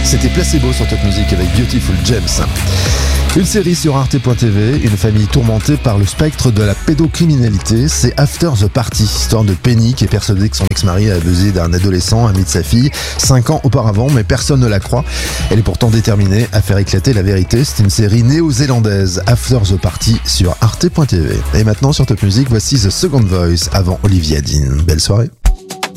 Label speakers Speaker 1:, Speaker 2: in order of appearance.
Speaker 1: C'était Placebo sur Top Music avec Beautiful James. Une série sur arte.tv, une famille tourmentée par le spectre de la pédocriminalité, c'est After the Party, histoire de Penny qui est persuadée que son ex-mari a abusé d'un adolescent, ami de sa fille, 5 ans auparavant, mais personne ne la croit. Elle est pourtant déterminée à faire éclater la vérité. C'est une série néo-zélandaise, After the Party sur arte.tv. Et maintenant sur Top Music, voici The Second Voice avant Olivia Dean. Belle soirée.